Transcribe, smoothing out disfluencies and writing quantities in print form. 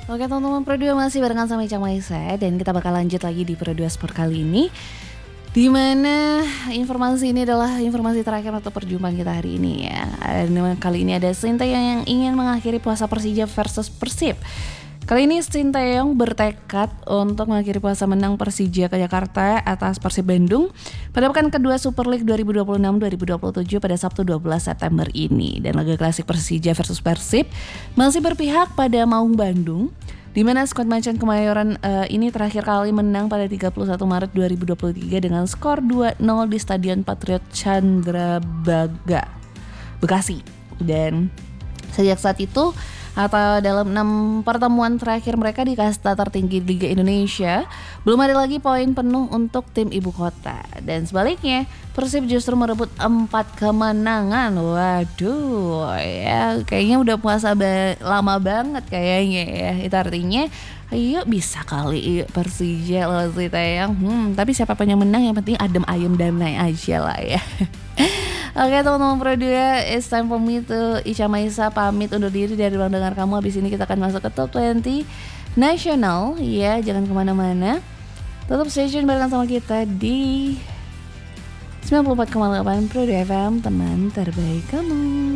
Oke teman-teman, Pro 2 masih barengan sama Icang Maisa dan kita bakal lanjut lagi di Pro 2 Sport kali ini, di mana informasi ini adalah informasi terakhir untuk perjumpaan kita hari ini ya. Dan kali ini ada Sinteyong yang ingin mengakhiri puasa Persija versus Persib. Kali ini Sinteyong bertekad untuk mengakhiri puasa menang Persija ke Jakarta atas Persib Bandung pada pekan kedua Super League 2026-2027 pada Sabtu 12 September ini. Dan laga klasik Persija versus Persib masih berpihak pada Maung Bandung, di mana skuad Macan Kemayoran ini terakhir kali menang pada 31 Maret 2023 dengan skor 2-0 di Stadion Patriot Candrabaga, Bekasi. Dan sejak saat itu atau dalam 6 pertemuan terakhir mereka di kasta tertinggi Liga Indonesia, belum ada lagi poin penuh untuk tim ibu kota. Dan sebaliknya, Persib justru merebut 4 kemenangan. Waduh, ya kayaknya udah puasa lama banget kayaknya ya. Itu artinya, ayo bisa kali Persija lawan Sinteyong. Tapi siapapun yang menang yang penting adem ayem damai aja lah ya. Oke teman-teman Pro 2, it's time for me to Ica Maisa pamit undur diri dari ruang dengar kamu. Habis ini kita akan masuk ke Top 20 Nasional ya, jangan kemana-mana. Tetap stay tune barengan sama kita di 94,8 Pro 2 FM, teman terbaik kamu.